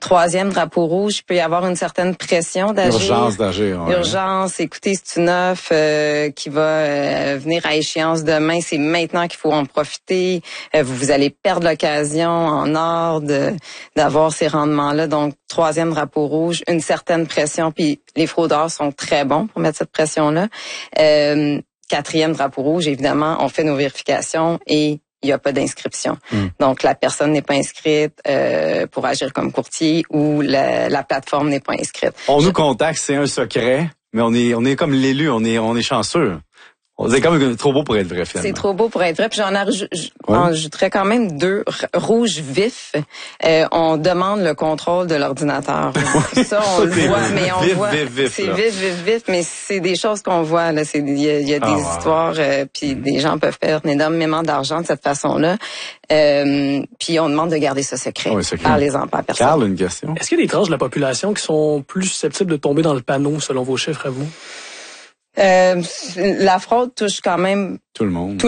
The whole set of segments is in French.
troisième drapeau rouge, il peut y avoir une certaine pression d'agir. Urgence d'agir. Ouais. Urgence, écoutez, c'est une offre qui va venir à échéance demain. C'est maintenant qu'il faut en profiter. Vous allez perdre l'occasion en or d'avoir ces rendements-là. Donc, troisième drapeau rouge, une certaine pression. Puis les fraudeurs sont très bons pour mettre cette pression-là. Quatrième drapeau rouge, évidemment, on fait nos vérifications et il n'y a pas d'inscription. Donc, la personne n'est pas inscrite pour agir comme courtier ou la plateforme n'est pas inscrite. On nous contacte, c'est un secret, mais on est comme l'élu, on est chanceux. C'est comme trop beau pour être vrai, finalement. C'est trop beau pour être vrai. Puis j'en ajouterais quand même 2 rouges vifs. On demande le contrôle de l'ordinateur. Ça, on le voit, mais on voit. C'est vif, mais c'est des choses qu'on voit. Là, il y a des histoires, puis des gens peuvent perdre énormément d'argent de cette façon-là. Puis on demande de garder ça secret. Parlez-en pas à personne. Carl, une question. Est-ce qu'il y a des tranches de la population qui sont plus susceptibles de tomber dans le panneau, selon vos chiffres à vous? La fraude touche quand même tout le monde.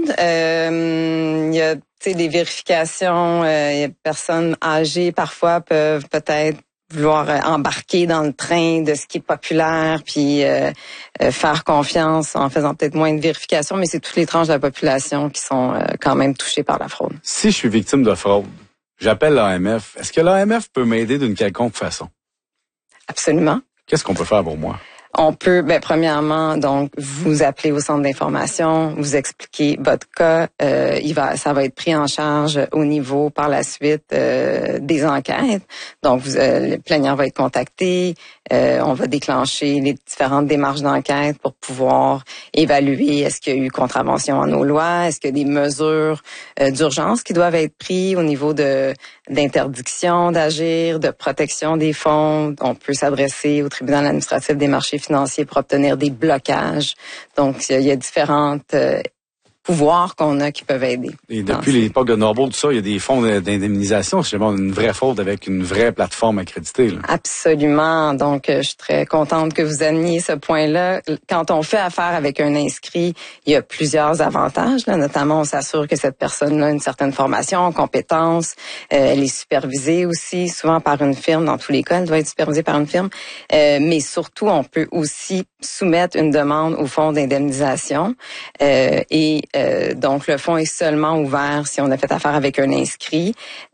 Il y a des vérifications, il y a personnes âgées parfois peuvent peut-être vouloir embarquer dans le train de ce qui est populaire puis faire confiance en faisant peut-être moins de vérifications, mais c'est toutes les tranches de la population qui sont quand même touchées par la fraude. Si je suis victime de fraude, j'appelle l'AMF. Est-ce que l'AMF peut m'aider d'une quelconque façon? Absolument. Qu'est-ce qu'on peut faire pour moi? On peut, premièrement, donc, vous appelez au centre d'information, vous expliquez votre cas, ça va être pris en charge au niveau, par la suite, des enquêtes. Donc, le plaignant va être contacté, on va déclencher les différentes démarches d'enquête pour pouvoir évaluer est-ce qu'il y a eu contravention à nos lois, est-ce qu'il y a des mesures d'urgence qui doivent être prises au niveau d'interdiction d'agir, de protection des fonds. On peut s'adresser au tribunal administratif des marchés financiers pour obtenir des blocages. Donc, il y a différentes pouvoirs qu'on a qui peuvent aider. Et depuis l'époque de Norbo, tout ça, il y a des fonds d'indemnisation. C'est vraiment une vraie faute avec une vraie plateforme accréditée. Là. Absolument. Donc, je suis très contente que vous ameniez ce point-là. Quand on fait affaire avec un inscrit, il y a plusieurs avantages. Là. Notamment, on s'assure que cette personne-là a une certaine formation, compétence. Elle est supervisée aussi, souvent par une firme. Dans tous les cas, elle doit être supervisée par une firme. Mais surtout, on peut aussi soumettre une demande au fonds d'indemnisation. Donc, le fonds est seulement ouvert si on a fait affaire avec un inscrit.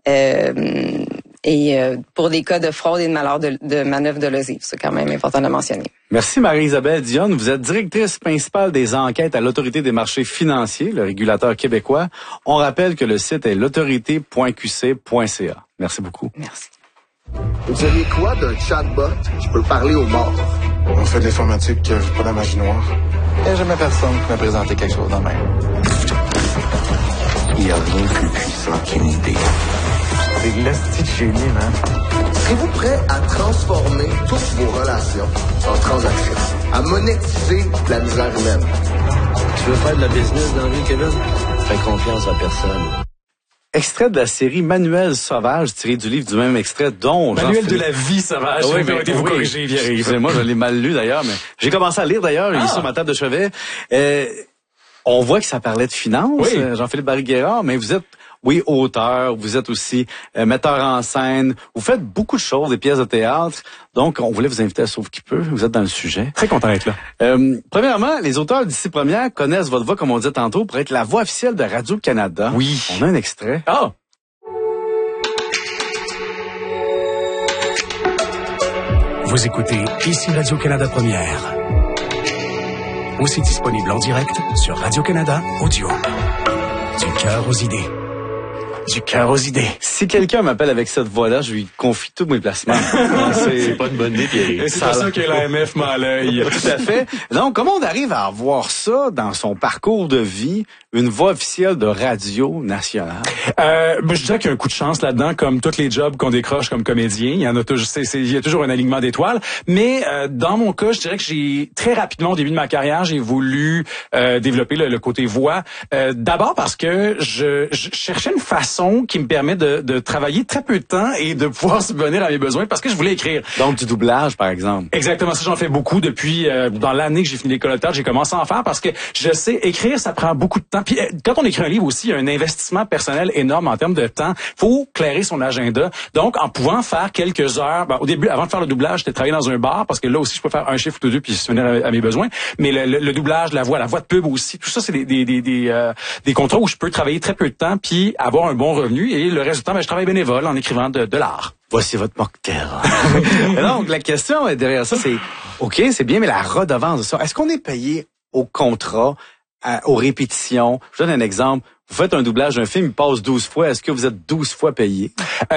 Pour des cas de fraude et de malheur de manœuvre dolosive, c'est quand même important de le mentionner. Merci Marie-Isabelle Dionne. Vous êtes directrice principale des enquêtes à l'Autorité des marchés financiers, le régulateur québécois. On rappelle que le site est l'autorité.qc.ca. Merci beaucoup. Merci. Vous savez quoi d'un chatbot qui peut parler aux morts? On fait de l'informatique, pas de la magie noire. Il n'y a jamais personne qui m'a présenté quelque chose de même. Il n'y a rien de plus puissant qu'une idée. C'est de l'esti de génie, man. Serez-vous prêt à transformer toutes vos relations en transactions, à monétiser la misère humaine? Tu veux faire de la business dans la vie, Kevin? Fais confiance à personne. Extrait de la série Manuel sauvage, tiré du livre du même extrait dont Manuel de la vie sauvage. Oui, mais vous corrigez, moi, je l'ai mal lu d'ailleurs, mais j'ai commencé à lire d'ailleurs, il est sur ma table de chevet. On voit que ça parlait de finances, Jean-Philippe Barry-Guerrard, mais vous êtes, auteur, vous êtes aussi metteur en scène, vous faites beaucoup de choses, des pièces de théâtre, donc on voulait vous inviter à Sauve qui peut, vous êtes dans le sujet. Très content d'être là. Premièrement, les auteurs d'ici première connaissent votre voix, comme on disait tantôt, pour être la voix officielle de Radio-Canada. Oui. On a un extrait. Ah! Vous écoutez ici Radio-Canada Première. Aussi disponible en direct sur Radio-Canada Audio. Du cœur aux idées. Du cœur aux idées. Si quelqu'un m'appelle avec cette voix-là, je lui confie tous mes placements. C'est pas une bonne idée, Pierre. C'est pas ça que l'AMF m'a à l'œil. Tout à fait. Donc, comment on arrive à avoir ça dans son parcours de vie, une voix officielle de radio nationale? Je dirais qu'il y a un coup de chance là-dedans, comme tous les jobs qu'on décroche comme comédien. Il y en a toujours, il y a toujours un alignement d'étoiles. Mais dans mon cas, je dirais que j'ai très rapidement, au début de ma carrière, j'ai voulu développer le côté voix. D'abord parce que je cherchais une façon qui me permet de de travailler très peu de temps et de pouvoir subvenir à mes besoins parce que je voulais écrire. Donc du doublage, par exemple. Exactement, ça j'en fais beaucoup depuis dans l'année que j'ai fini l'école de théâtre, j'ai commencé à en faire parce que je sais écrire, ça prend beaucoup de temps. Puis quand on écrit un livre aussi, il y a un investissement personnel énorme en termes de temps. Faut clairer son agenda. Donc en pouvant faire quelques heures, au début avant de faire le doublage, j'étais travaillé dans un bar parce que là aussi je peux faire un chiffre ou deux puis subvenir à mes besoins. Mais le doublage, la voix de pub aussi, tout ça c'est des contrats où je peux travailler très peu de temps puis avoir un bon revenu et le reste du temps je travaille bénévole en écrivant de l'art. Voici votre mocktail. Donc la question derrière ça c'est OK, c'est bien mais la redevance de ça, est-ce qu'on est payé au contrat, aux répétitions? Je donne un exemple. Vous faites un doublage d'un film, il passe 12 fois. Est-ce que vous êtes 12 fois payé?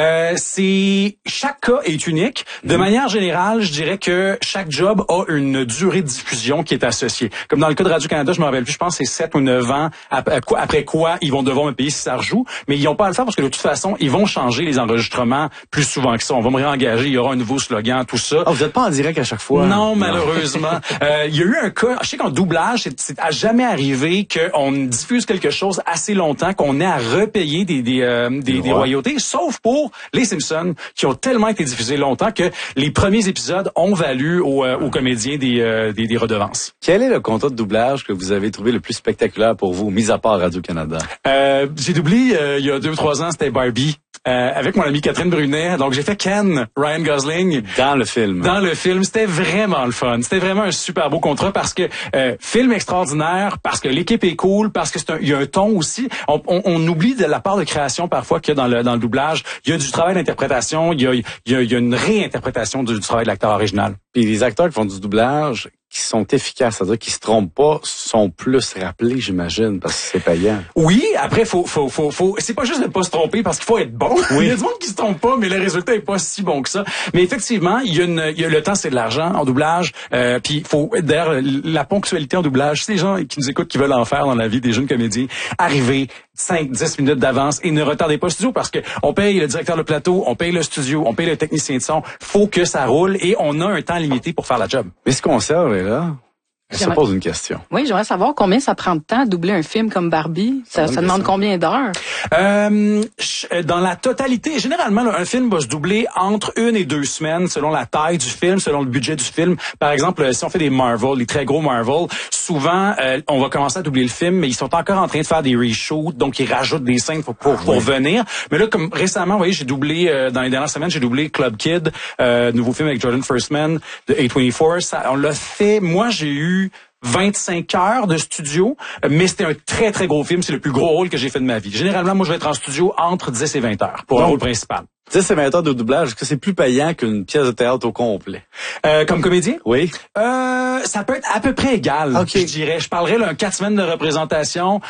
Chaque cas est unique. De manière générale, je dirais que chaque job a une durée de diffusion qui est associée. Comme dans le cas de Radio-Canada, je me rappelle plus, je pense que c'est 7 ou 9 ans après quoi ils vont devoir me payer si ça rejoue. Mais ils n'ont pas à le faire parce que de toute façon, ils vont changer les enregistrements plus souvent que ça. On va me réengager, il y aura un nouveau slogan, tout ça. Ah, vous n'êtes pas en direct à chaque fois? Non, malheureusement. Il y a eu un cas, je sais qu'en doublage, c'est à jamais arrivé qu'on diffuse quelque chose assez longtemps qu'on ait à repayer des royautés, sauf pour les Simpsons, qui ont tellement été diffusés longtemps que les premiers épisodes ont valu aux comédiens des redevances. Quel est le contrat de doublage que vous avez trouvé le plus spectaculaire pour vous, mis à part Radio-Canada? J'ai doublé il y a 2 ou 3 ans, c'était Barbie. Avec mon amie Catherine Brunet. Donc, j'ai fait Ken, Ryan Gosling. Dans le film. Dans le film. C'était vraiment le fun. C'était vraiment un super beau contrat parce que film extraordinaire, parce que l'équipe est cool, parce que il y a un ton aussi. On oublie de la part de création parfois qu'il y a dans le doublage. Il y a du travail d'interprétation, il y a une réinterprétation du travail de l'acteur original. Puis les acteurs qui font du doublage, qui sont efficaces, c'est-à-dire qui se trompent pas, sont plus rappelés, j'imagine, parce que c'est payant. Oui, après faut c'est pas juste de pas se tromper parce qu'il faut être bon. Oui. Il y a du monde qui se trompe pas, mais le résultat est pas si bon que ça. Mais effectivement, il y a le temps, c'est de l'argent en doublage. Puis faut d'ailleurs la ponctualité en doublage, c'est les gens qui nous écoutent qui veulent en faire dans la vie des jeunes comédiens, arriver 5-10 minutes d'avance et ne retardez pas le studio parce que on paye le directeur de plateau, on paye le studio, on paye le technicien de son. Faut que ça roule et on a un temps limité pour faire la job. Mais ce qu'on serve est là. Ça pose une question. Oui, j'aimerais savoir combien ça prend de temps à doubler un film comme Barbie. Ça demande combien d'heures? Dans la totalité, généralement, là, un film va se doubler entre 1 et 2 semaines selon la taille du film, selon le budget du film. Par exemple, si on fait des Marvel, les très gros Marvel, souvent, on va commencer à doubler le film, mais ils sont encore en train de faire des reshoots, donc ils rajoutent des scènes pour venir. Mais là, comme récemment, vous voyez, j'ai doublé, dans les dernières semaines, j'ai doublé Club Kid, nouveau film avec Jordan Firstman de A24. Ça, on l'a fait, moi, j'ai eu 25 heures de studio, mais c'était un très, très gros film. C'est le plus gros rôle que j'ai fait de ma vie. Généralement, moi, je vais être en studio entre 10 et 20 heures pour un rôle principal. 10 et 20 heures de doublage, est-ce que c'est plus payant qu'une pièce de théâtre au complet? Comme comédien? Oui. Ça peut être à peu près égal, je dirais. Je parlerais là, 4 semaines de représentation,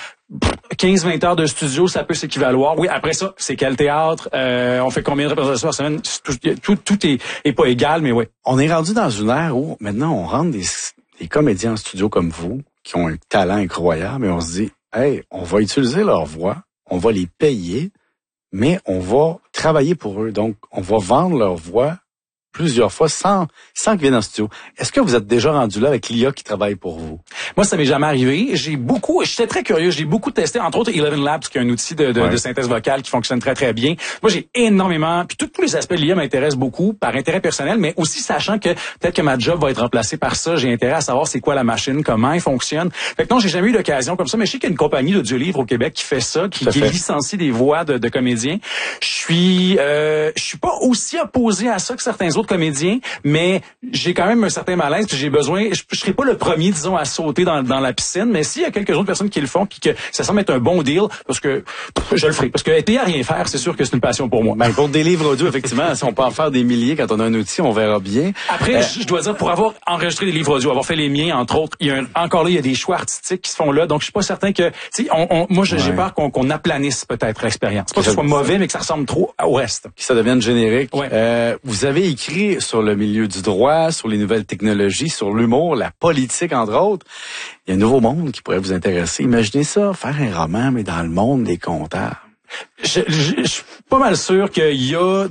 15-20 heures de studio, ça peut s'équivaloir. Oui, après ça, c'est quel théâtre? On fait combien de représentations par semaine? Tout est pas égal, mais oui. On est rendu dans une ère où maintenant on rentre des comédiens en studio comme vous, qui ont un talent incroyable, et on se dit, hey, on va utiliser leur voix, on va les payer, mais on va travailler pour eux. Donc, on va vendre leur voix plusieurs fois sans qu'ils viennent en studio. Est-ce que vous êtes déjà rendu là avec l'IA qui travaille pour vous? Moi, ça m'est jamais arrivé. J'étais très curieux. J'ai beaucoup testé, entre autres, Eleven Labs, qui est un outil de synthèse vocale qui fonctionne très, très bien. Moi, j'ai énormément, puis tous les aspects de l'IA m'intéressent beaucoup par intérêt personnel, mais aussi sachant que peut-être que ma job va être remplacée par ça. J'ai intérêt à savoir c'est quoi la machine, comment elle fonctionne. Fait que non, j'ai jamais eu l'occasion comme ça, mais je sais qu'il y a une compagnie d'audiolivre au Québec qui fait ça, qui licencie des voix de comédiens. Je suis pas aussi opposé à ça que certains autres comédiens, mais j'ai quand même un certain malaise, puis j'ai besoin, je serai pas le premier, disons, à sauter dans la piscine, mais s'il y a quelques autres personnes qui le font, puis que ça semble être un bon deal, parce que je le ferai, parce que être payé à rien faire, c'est sûr que c'est une passion pour moi. Ben, pour des livres audio, effectivement, si on peut en faire des milliers quand on a un outil, on verra bien. Après, je dois dire, pour avoir enregistré des livres audio, avoir fait les miens, entre autres, encore là, il y a des choix artistiques qui se font là, donc je suis pas certain que, tu sais, moi, j'ai peur qu'on aplanisse peut-être l'expérience. Pas que ce soit mauvais, mais que ça ressemble trop au reste. Que ça devienne générique. Ouais. Vous avez écrit sur le milieu du droit, sur les nouvelles technologies, sur l'humour, la politique, entre autres. Il y a un nouveau monde qui pourrait vous intéresser. Imaginez ça, faire un roman, mais dans le monde des comptables. Je suis pas mal sûr qu'il y a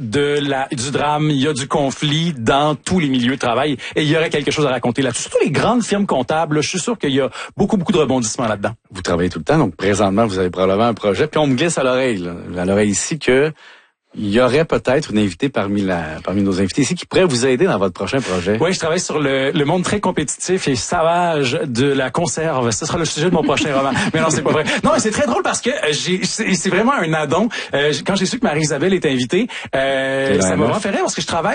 du drame, il y a du conflit dans tous les milieux de travail et il y aurait quelque chose à raconter là-dessus. Surtout les grandes firmes comptables, là, je suis sûr qu'il y a beaucoup de rebondissements là-dedans. Vous travaillez tout le temps, donc présentement, vous avez probablement un projet. Puis on me glisse à l'oreille ici que il y aurait peut-être une invitée parmi nos invités ici qui pourrait vous aider dans votre prochain projet. Oui, je travaille sur le monde très compétitif et sauvage de la conserve. Ce sera le sujet de mon prochain roman. Mais non, c'est pas vrai. Non, mais c'est très drôle parce que c'est vraiment un addon. Quand j'ai su que Marie-Isabelle était invitée, ça m'a vraiment fait rire parce que je travaille